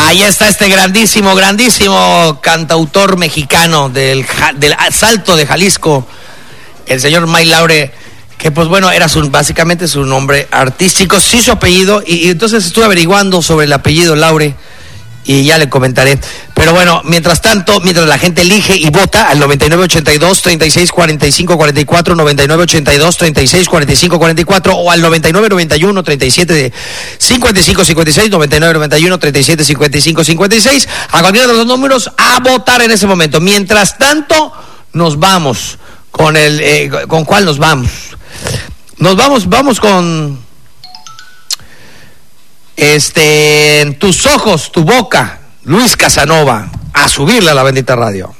Ahí está este grandísimo cantautor mexicano del Salto de Jalisco, el señor May Laure, que pues bueno, era básicamente su nombre artístico, sí su apellido, y entonces estuve averiguando sobre el apellido Laure, y ya le comentaré. Pero bueno, mientras tanto, mientras la gente elige y vota al 9982-3645-44, 9982-3645-44 o al 9991-3755-56, 9991-3755-56, a cualquiera de los dos números a votar en ese momento. Mientras tanto, nos vamos con ¿con cuál nos vamos? Vamos con tus ojos, tu boca, Luis Casanova, a subirle a la bendita radio.